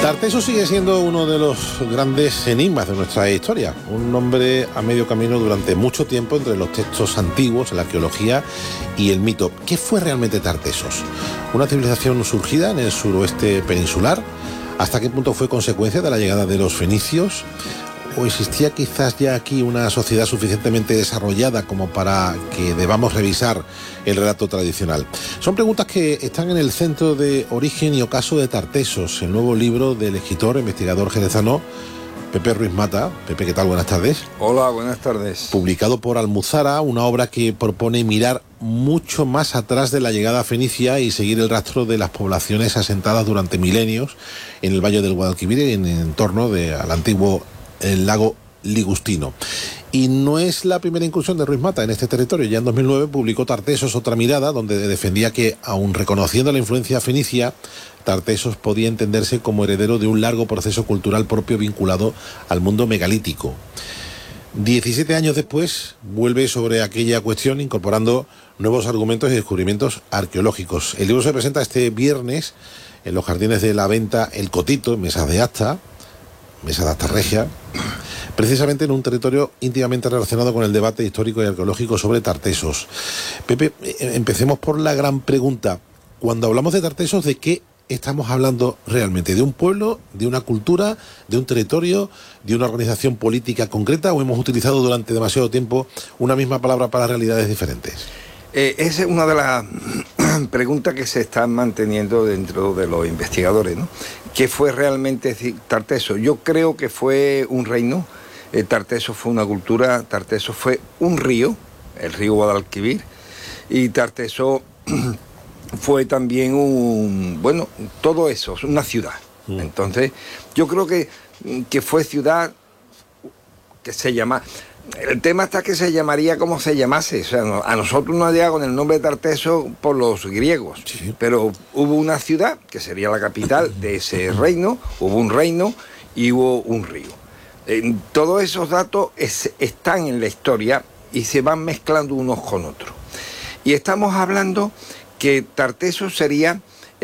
Tartessos sigue siendo uno de los grandes enigmas de nuestra historia, un nombre a medio camino durante mucho tiempo entre los textos antiguos, la arqueología y el mito. ¿Qué fue realmente Tartessos? ¿Una civilización surgida en el suroeste peninsular? ¿Hasta qué punto fue consecuencia de la llegada de los fenicios? ¿O existía quizás ya aquí una sociedad suficientemente desarrollada como para que debamos revisar el relato tradicional? Son preguntas que están en el centro de Origen y Ocaso de Tartessos, el nuevo libro del escritor e investigador jerezano Pepe Ruiz Mata. Pepe, ¿qué tal? Buenas tardes. Hola, buenas tardes. Publicado por Almuzara, una obra que propone mirar mucho más atrás de la llegada fenicia y seguir el rastro de las poblaciones asentadas durante milenios en el Valle del Guadalquivir y en el entorno al antiguo el lago Ligustino. Y no es la primera incursión de Ruiz Mata en este territorio. Ya en 2009 publicó Tartessos, otra mirada, donde defendía que, aun reconociendo la influencia fenicia, Tartessos podía entenderse como heredero de un largo proceso cultural propio vinculado al mundo megalítico. 17 años después, vuelve sobre aquella cuestión incorporando nuevos argumentos y descubrimientos arqueológicos. El libro se presenta este viernes en los jardines de la Venta El Cotito, en Mesa de Asta Regia, precisamente en un territorio íntimamente relacionado con el debate histórico y arqueológico sobre Tartessos. Pepe, empecemos por la gran pregunta. Cuando hablamos de Tartessos, ¿de qué estamos hablando realmente? ¿De un pueblo, de una cultura, de un territorio, de una organización política concreta, o hemos utilizado durante demasiado tiempo una misma palabra para realidades diferentes? Esa es una de las preguntas que se están manteniendo dentro de los investigadores, ¿no? ¿Qué fue realmente Tartessos? Yo creo que fue un reino, Tartessos fue una cultura, Tartessos fue un río, el río Guadalquivir, y Tartessos fue también todo eso, una ciudad. Entonces, yo creo que fue ciudad que se llama... El tema está que se llamaría como se llamase. O sea, a nosotros nos llega con el nombre de Tartessos por los griegos. Sí. Pero hubo una ciudad, que sería la capital de ese reino, hubo un reino y hubo un río. Todos esos datos están en la historia y se van mezclando unos con otros. Y estamos hablando que Tartessos sería...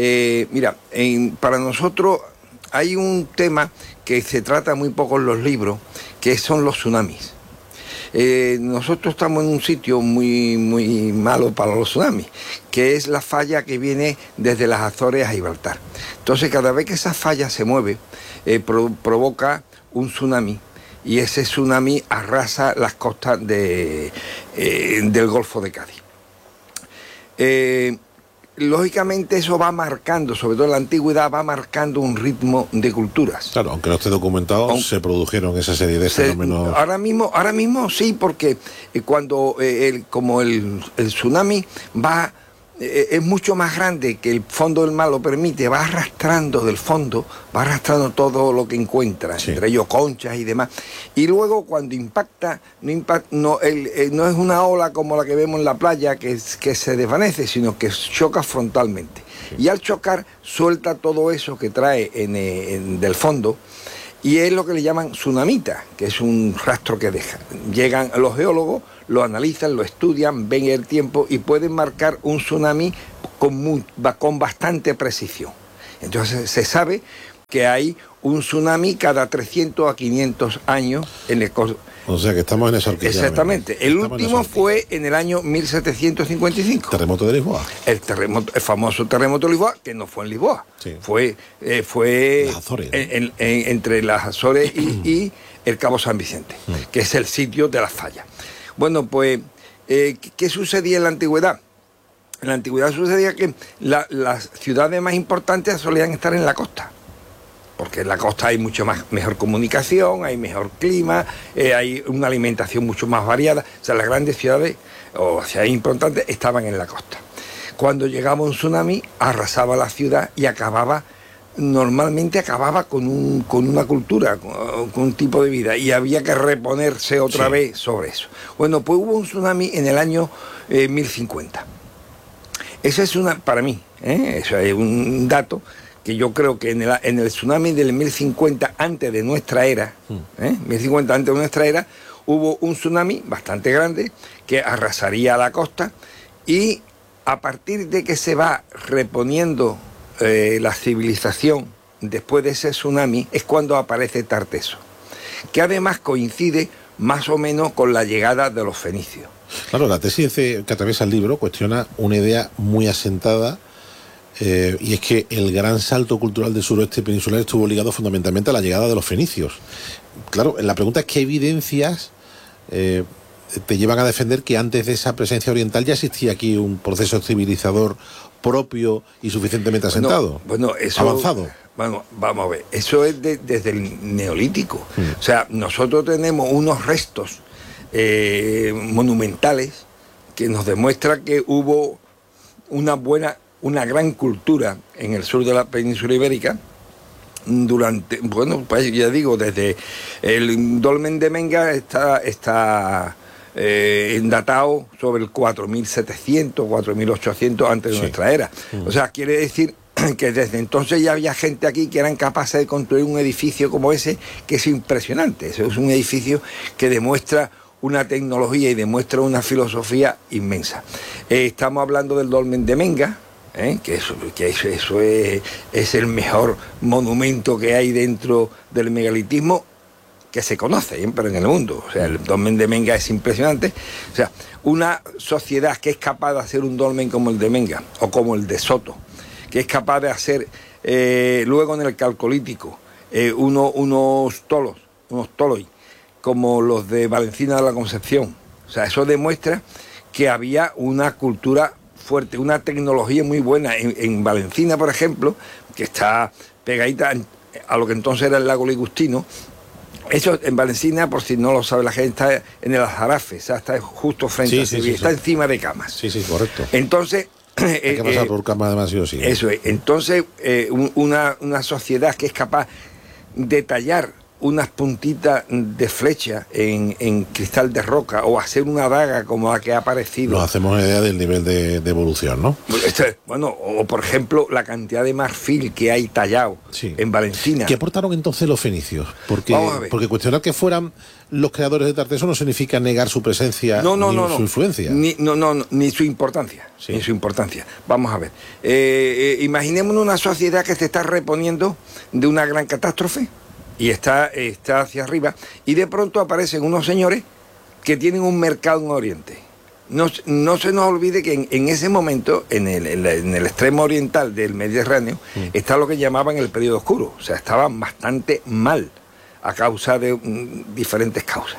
para nosotros hay un tema que se trata muy poco en los libros, que son los tsunamis. Nosotros estamos en un sitio muy, muy malo para los tsunamis, que es la falla que viene desde las Azores a Gibraltar. Entonces, cada vez que esa falla se mueve, provoca un tsunami, y ese tsunami arrasa las costas del Golfo de Cádiz. Lógicamente eso va marcando, sobre todo en la antigüedad, va marcando un ritmo de culturas. Claro, aunque no esté documentado, se produjeron esa serie de fenómenos. Ahora mismo sí, porque cuando como el tsunami va, es mucho más grande que el fondo del mar lo permite, va arrastrando del fondo, va arrastrando todo lo que encuentra, sí, entre ellos conchas y demás. Y luego cuando impacta, no es una ola como la que vemos en la playa que se desvanece, sino que choca frontalmente. Sí. Y al chocar suelta todo eso que trae del fondo, y es lo que le llaman tsunamita, que es un rastro que deja. Llegan los geólogos, lo analizan, lo estudian, ven el tiempo y pueden marcar un tsunami con bastante precisión. Entonces se sabe que hay un tsunami cada 300 a 500 años en el... O sea que estamos en esa horquilla. Exactamente. El último fue en el año 1755. ¿Terremoto de Lisboa? El famoso terremoto de Lisboa, que no fue en Lisboa. Sí. Fue las Azores, ¿no? Entre las Azores y el Cabo San Vicente, que es el sitio de las fallas. Bueno, pues, ¿qué sucedía en la antigüedad? En la antigüedad sucedía que las ciudades más importantes solían estar en la costa, porque en la costa hay mejor comunicación, hay mejor clima, hay una alimentación mucho más variada. O sea, las grandes ciudades o ciudades importantes estaban en la costa. Cuando llegaba un tsunami, arrasaba la ciudad y normalmente acababa con una cultura, con un tipo de vida, y había que reponerse otra vez sobre eso. Bueno, pues hubo un tsunami en el año 1050. Ese es para mí, eso es un dato que yo creo que en el tsunami del 1050 antes de nuestra era, 1050 antes de nuestra era, hubo un tsunami bastante grande que arrasaría la costa, y a partir de que se va reponiendo la civilización después de ese tsunami, es cuando aparece Tartesos, que además coincide más o menos con la llegada de los fenicios. Claro, la tesis que atraviesa el libro cuestiona una idea muy asentada, y es que el gran salto cultural del suroeste peninsular estuvo ligado fundamentalmente a la llegada de los fenicios. Claro, la pregunta es qué evidencias te llevan a defender que antes de esa presencia oriental ya existía aquí un proceso civilizador propio y suficientemente asentado, eso, avanzado. Bueno, vamos a ver, eso es desde el Neolítico. O sea, nosotros tenemos unos restos monumentales que nos demuestran que hubo una gran cultura en el sur de la península ibérica durante, pues ya digo, desde el dolmen de Menga está datado sobre el 4700, 4800 antes de nuestra era. O sea, quiere decir que desde entonces ya había gente aquí que eran capaces de construir un edificio como ese, que es impresionante. Eso es un edificio que demuestra una tecnología y demuestra una filosofía inmensa. Estamos hablando del dolmen de Menga, que eso es el mejor monumento que hay dentro del megalitismo que se conoce, pero en el mundo. O sea, el dolmen de Menga es impresionante. O sea, una sociedad que es capaz de hacer un dolmen como el de Menga o como el de Soto, que es capaz de hacer luego en el Calcolítico unos toloi como los de Valencina de la Concepción. O sea, eso demuestra que había una cultura fuerte, una tecnología muy buena. En Valencina, por ejemplo, que está pegadita a lo que entonces era el lago Ligustino. Eso en Valencina, por si no lo sabe la gente, está en el Aljarafe, o sea, está justo frente a Sevilla, está encima de Camas. Sí, correcto. Entonces, hay que pasar por Camas demasiado, sí. Eso es. Entonces, una sociedad que es capaz de tallar unas puntitas de flecha en cristal de roca o hacer una daga como la que ha aparecido. Nos hacemos una idea del nivel de evolución, ¿no? Bueno, o por ejemplo, la cantidad de marfil que hay tallado en Valencina. ¿Qué aportaron entonces los fenicios? Porque cuestionar que fueran los creadores de Tartesos no significa negar su presencia su influencia. Ni su importancia. Ni su importancia. Vamos a ver. Imaginémonos una sociedad que se está reponiendo de una gran catástrofe y está hacia arriba, y de pronto aparecen unos señores que tienen un mercado en Oriente. No se nos olvide que en ese momento, en el extremo oriental del Mediterráneo, está lo que llamaban el periodo oscuro. O sea, estaban bastante mal a causa de diferentes causas.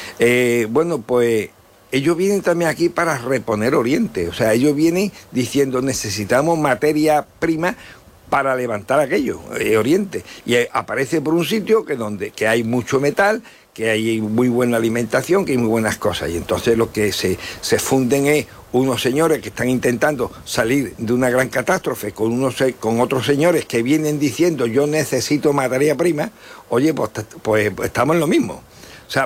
Pues ellos vienen también aquí para reponer Oriente. O sea, ellos vienen diciendo necesitamos materia prima para levantar aquello, Oriente. Y aparece por un sitio que hay mucho metal, que hay muy buena alimentación, que hay muy buenas cosas. Y entonces lo que se funden es unos señores que están intentando salir de una gran catástrofe con otros señores que vienen diciendo yo necesito materia prima. Oye, pues estamos en lo mismo. O sea,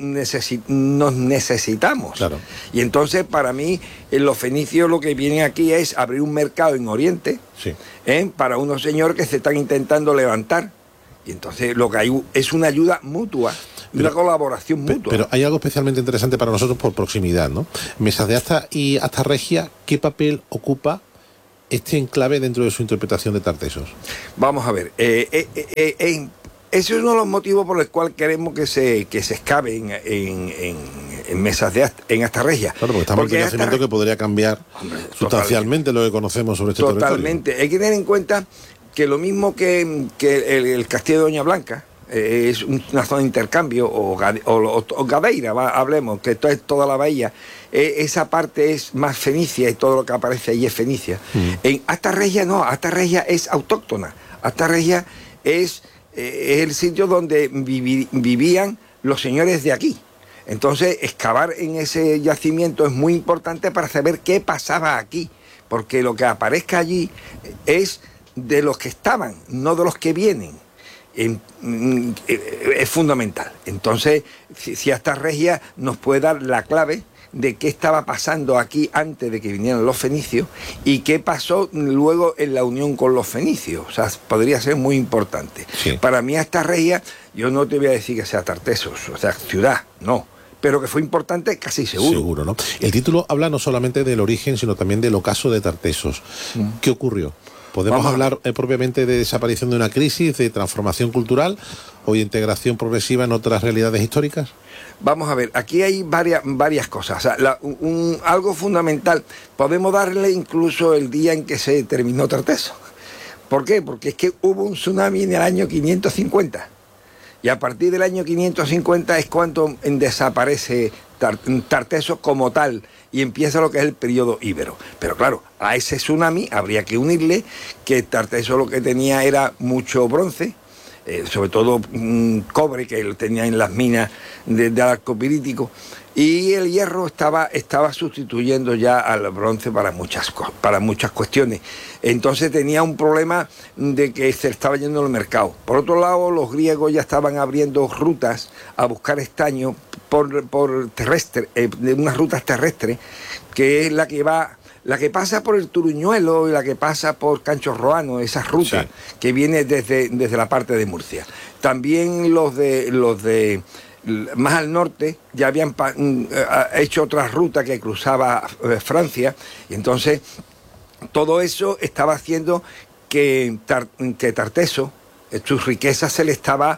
nos necesitamos. Claro. Y entonces, para mí, los fenicios lo que vienen aquí es abrir un mercado en Oriente para unos señores que se están intentando levantar. Y entonces lo que hay es una ayuda mutua, una colaboración mutua. Pero hay algo especialmente interesante para nosotros por proximidad, ¿no? Mesas de Asta y Asta Regia, ¿qué papel ocupa este enclave dentro de su interpretación de Tartesos? Vamos a ver. Ese es uno de los motivos por los cuales queremos que se excave en Mesas de Asta, en Asta Regia. Claro, porque estamos en un yacimiento que podría cambiar sustancialmente lo que conocemos sobre este territorio. Totalmente. Hay que tener en cuenta que lo mismo que el castillo de Doña Blanca es una zona de intercambio, o Gadeira, hablemos, que esto es toda la bahía, esa parte es más fenicia y todo lo que aparece ahí es fenicia. En Asta Regia no, Asta Regia es autóctona. Asta Regia es el sitio donde vivían los señores de aquí. Entonces, excavar en ese yacimiento es muy importante para saber qué pasaba aquí, porque lo que aparezca allí es de los que estaban, no de los que vienen. Es fundamental. Entonces, si Asta Regia nos puede dar la clave de qué estaba pasando aquí antes de que vinieran los fenicios y qué pasó luego en la unión con los fenicios. O sea, podría ser muy importante. Sí. Para mí Asta Regia, yo no te voy a decir que sea Tartesos, o sea, ciudad, no. Pero que fue importante, casi seguro. Seguro, ¿no? El título habla no solamente del origen, sino también del ocaso de Tartesos. ¿Qué ocurrió? ¿Podemos hablar propiamente de desaparición de una crisis, de transformación cultural o de integración progresiva en otras realidades históricas? Vamos a ver, aquí hay varias cosas. O sea, algo fundamental, podemos darle incluso el día en que se terminó Tarteso. ¿Por qué? Porque es que hubo un tsunami en el año 550. Y a partir del año 550 es cuando desaparece Tarteso como tal y empieza lo que es el periodo íbero. Pero claro, a ese tsunami habría que unirle que Tarteso lo que tenía era mucho bronce, sobre todo cobre que lo tenía en las minas del arco pirítico, y el hierro estaba sustituyendo ya al bronce para muchas cuestiones. Entonces tenía un problema de que se estaba yendo al mercado. Por otro lado, los griegos ya estaban abriendo rutas a buscar estaño por terrestre, unas rutas terrestres, que es la que pasa por el Turuñuelo y la que pasa por Cancho Roano, esas rutas, sí, que viene desde la parte de Murcia. También los de más al norte ya habían hecho otra ruta que cruzaba Francia, y entonces todo eso estaba haciendo que Tarteso, sus riquezas se le estaba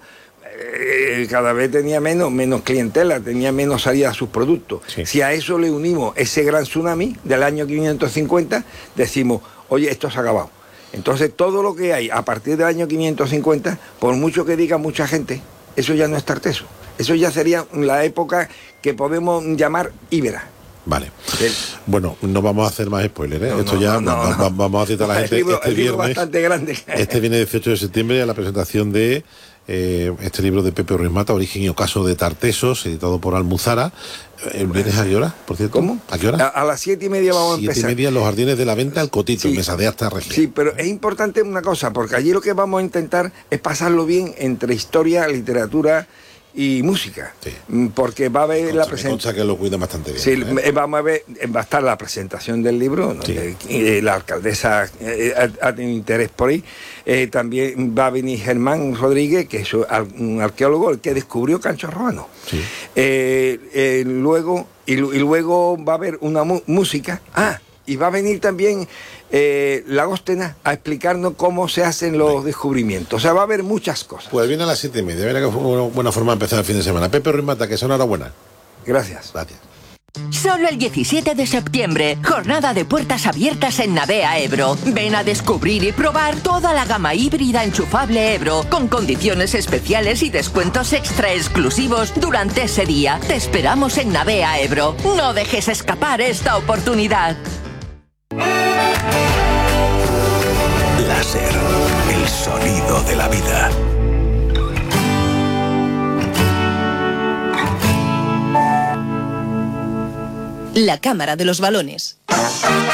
cada vez tenía menos clientela, tenía menos salida a sus productos. Sí. Si a eso le unimos ese gran tsunami del año 550, decimos, oye, esto se ha acabado. Entonces todo lo que hay a partir del año 550, por mucho que diga mucha gente, eso ya no es Tarteso. Eso ya sería la época que podemos llamar íbera. Vale. Bueno, no vamos a hacer más spoilers, ¿eh? Vamos a citar a la gente este viernes. Bastante grande. Este viene el 18 de septiembre a la presentación de este libro de Pepe Ruiz Mata, Origen y Ocaso de Tartesos, editado por Almuzara. ¿Vienes a qué hora, por cierto? ¿Cómo? ¿A qué hora? A las 7:30 vamos a empezar. 7:30 en los Jardines de la Venta, al Cotito, sí, Mesa de Hasta Región. Sí, pero es importante una cosa, porque allí lo que vamos a intentar es pasarlo bien entre historia, literatura y música, sí, porque va a haber la presentación que lo cuida bastante bien. Sí, vamos a ver, va a estar la presentación del libro, ¿no? Sí. La alcaldesa ha tenido interés por ahí. También va a venir Germán Rodríguez, que es un arqueólogo, el que descubrió Cancho Roano. Sí. Luego va a haber una música. Y va a venir también Lagóstena a explicarnos cómo se hacen los descubrimientos. O sea, va a haber muchas cosas. Pues viene a las 7:30. Verá que fue una buena forma de empezar el fin de semana. Pepe Ruiz Mata, que es enhorabuena. Gracias. Gracias. Solo el 17 de septiembre, jornada de puertas abiertas en Navea Ebro. Ven a descubrir y probar toda la gama híbrida enchufable Ebro, con condiciones especiales y descuentos extra exclusivos durante ese día. Te esperamos en Navea Ebro. No dejes escapar esta oportunidad. Láser, el sonido de la vida. La Cámara de los Balones.